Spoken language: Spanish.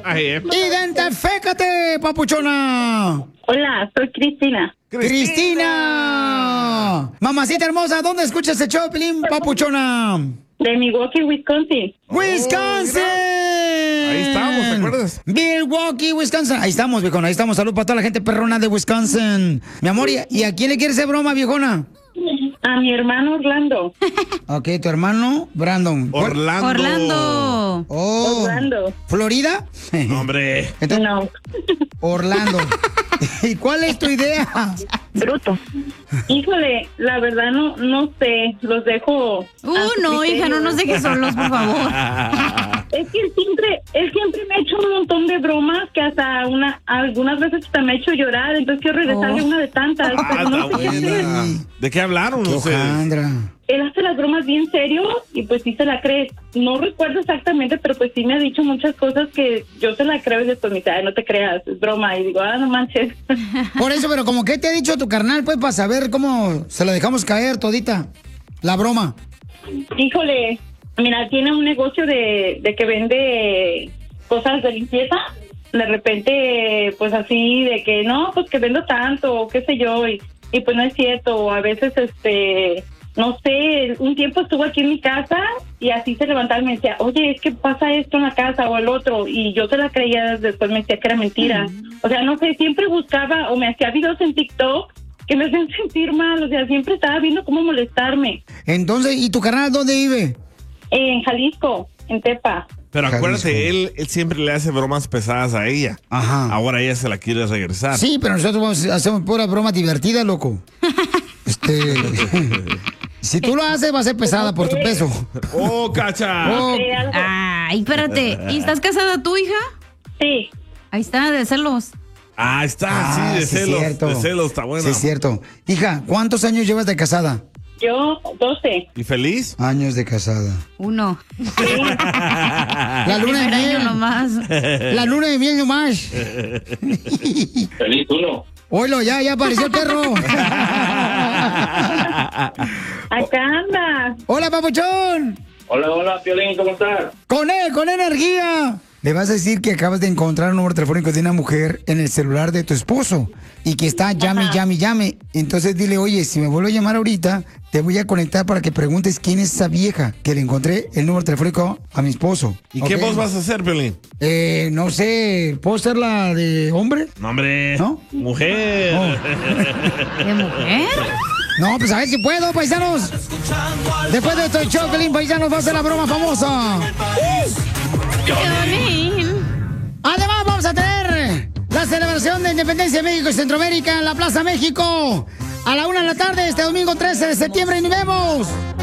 Identifícate, papuchona. Hola, soy Cristina. ¡Cristina! Mamacita hermosa, ¿dónde escuchas el show, Pelín, papuchona? De Milwaukee, Wisconsin. ¡Wisconsin! Ahí estamos, ¿te acuerdas? Milwaukee, Wisconsin. Ahí estamos, viejona, ahí estamos. Salud para toda la gente perrona de Wisconsin. Mi amor, ¿y a quién le quieres hacer broma, viejona? A mi hermano Orlando. Ok, tu hermano, Brandon. Orlando. Oh. Orlando. ¿Florida? Hombre. Entonces, No. Orlando. ¿Y cuál es tu idea? Bruto. Híjole, la verdad no sé. Los dejo. a su No, hija, criterio. no nos dejes solos, por favor. Es que él siempre me ha hecho un montón de bromas que hasta algunas veces hasta me ha hecho llorar. Entonces quiero regresarle una de tantas. Pero no sé qué hacer. ¿De qué hablaron ustedes? Él hace las bromas bien serio y pues sí se la cree. No recuerdo exactamente, pero pues sí me ha dicho muchas cosas que yo se la creo y después me dice, ay, no te creas, es broma. Y digo, no manches. Por eso, pero como que te ha dicho tu carnal, pues, para saber cómo se lo dejamos caer todita, la broma. Híjole, mira, tiene un negocio de que vende cosas de limpieza. De repente, pues así, de que no, pues que vendo tanto, o qué sé yo, y pues no es cierto. O a veces, no sé, un tiempo estuvo aquí en mi casa y así se levantaba y me decía, oye, es que pasa esto en la casa o el otro, y yo se la creía, después me decía que era mentira. O sea, no sé, siempre buscaba o me hacía videos en TikTok que me hacían sentir mal, o sea, siempre estaba viendo cómo molestarme. Entonces, ¿y tu carnal dónde vive? En Jalisco, en Tepa. Pero acuérdate, él siempre le hace bromas pesadas a ella. Ajá. Ahora ella se la quiere regresar. Sí, pero nosotros hacemos pura broma divertida, loco. Si tú lo haces, va a ser pesada por tu peso. ¡Oh, Cacha! Oh. Ay, espérate. ¿Y estás casada tú, hija? Sí. Ahí está, de celos. Ah, está, sí, de celos. cierto. De celos, está bueno. Sí, es cierto. Hija, ¿cuántos años llevas de casada? Yo, 12. ¿Y feliz? Años de casada. 1. La luna de miel. nomás. La luna de miel nomás. Feliz uno. Oilo, ya apareció el perro. Acá anda. Hola, papuchón. Hola, Piolín, ¿cómo estás? Con energía. Le vas a decir que acabas de encontrar un número telefónico de una mujer en el celular de tu esposo y que está llame. Entonces dile, oye, si me vuelvo a llamar ahorita, te voy a conectar para que preguntes quién es esa vieja que le encontré el número telefónico a mi esposo. ¿Y qué voz vas a hacer, Piolín? No sé, ¿puedo ser la de hombre? No, hombre. ¿No? Mujer. ¿De mujer? No, pues a ver si puedo, paisanos. Después de esto, el show, Pelín, paisanos, va a ser la broma famosa. Además, vamos a tener la celebración de Independencia de México y Centroamérica en la Plaza México a la 1 de la tarde este domingo 13 de septiembre. ¡Y nos vemos!